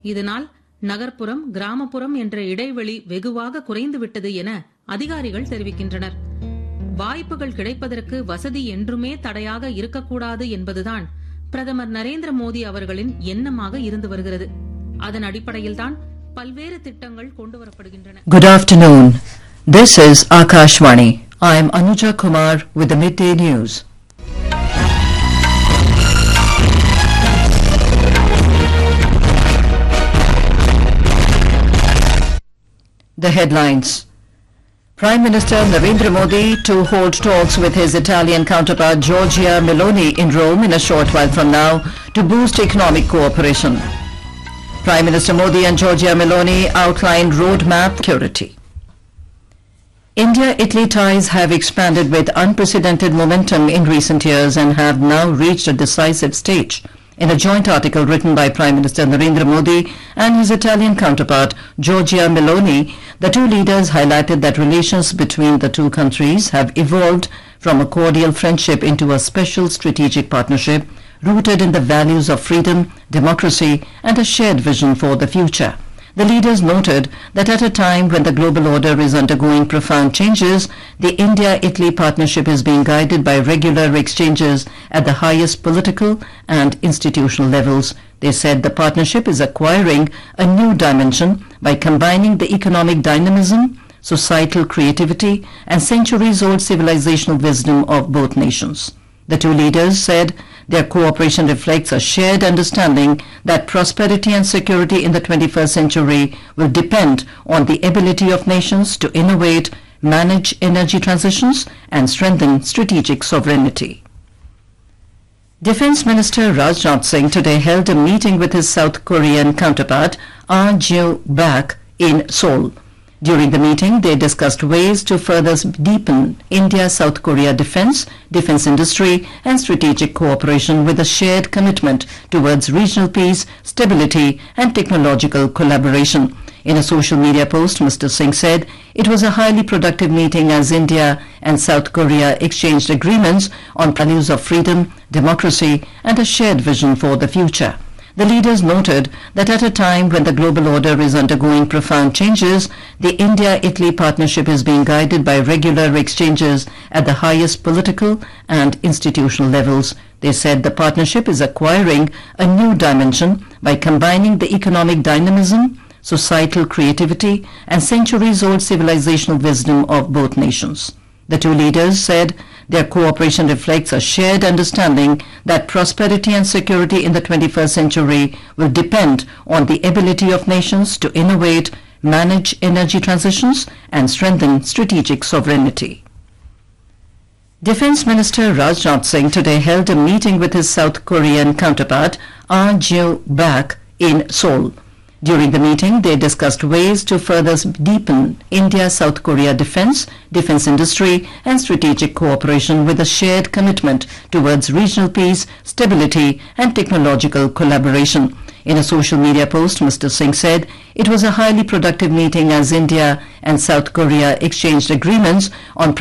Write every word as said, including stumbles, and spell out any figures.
இதனால் நகர்ப்புறம் கிராமப்புறம் என்ற இடைவெளி வெகுவாக குறைந்துவிட்டது என அதிகாரிகள் தெரிவிக்கின்றனர். வாய்ப்புகள் கிடைப்பதற்கு வசதி என்றுமே தடையாக இருக்கக்கூடாது என்பதுதான் பிரதமர் நரேந்திர மோடி அவர்களின் எண்ணமாக இருந்து வருகிறது. அதன் அடிப்படையில்தான் பல்வேறு திட்டங்கள் கொண்டுவரப்படுகின்றன. Good afternoon. This is Akashvani. I am Anuja Kumar with the midday news. The headlines. Prime Minister Narendra Modi to hold talks with his Italian counterpart Giorgia Meloni in Rome in a short while from now to boost economic cooperation. Prime Minister Modi and Giorgia Meloni outlined roadmap security. India-Italy ties have expanded with unprecedented momentum in recent years and have now reached a decisive stage. In a joint article written by Prime Minister Narendra Modi and his Italian counterpart Giorgia Meloni, the two leaders highlighted that relations between the two countries have evolved from a cordial friendship into a special strategic partnership rooted in the values of freedom, democracy, and a shared vision for the future. The leaders noted that at a time when the global order is undergoing profound changes, the India-Italy partnership is being guided by regular exchanges at the highest political and institutional levels. They said the partnership is acquiring a new dimension by combining the economic dynamism, societal creativity, and centuries-old civilizational wisdom of both nations. The two leaders said their cooperation reflects a shared understanding that prosperity and security in the twenty-first century will depend on the ability of nations to innovate, manage energy transitions, and strengthen strategic sovereignty. Defense Minister Rajnath Singh today held a meeting with his South Korean counterpart Ah Joo-bak in Seoul. During the meeting, they discussed ways to further deepen India-South Korea defense, defense industry, and strategic cooperation with a shared commitment towards regional peace, stability, and technological collaboration. In a social media post, Mister Singh said it was a highly productive meeting as India and South Korea exchanged agreements on values of freedom, democracy, and a shared vision for the future. The leaders noted that at a time when the global order is undergoing profound changes, the India-Italy partnership is being guided by regular exchanges at the highest political and institutional levels. They said the partnership is acquiring a new dimension by combining the economic dynamism, societal creativity, and centuries-old civilizational wisdom of both nations. The two leaders said their cooperation reflects a shared understanding that prosperity and security in the twenty-first century will depend on the ability of nations to innovate, manage energy transitions, and strengthen strategic sovereignty. Defense Minister Rajnath Singh today held a meeting with his South Korean counterpart Ah Joo-bak in Seoul. During the meeting, they discussed ways to further deepen India-South Korea defense, defense industry, and strategic cooperation with a shared commitment towards regional peace, stability, and technological collaboration. In a social media post, Mister Singh said it was a highly productive meeting as India and South Korea exchanged agreements on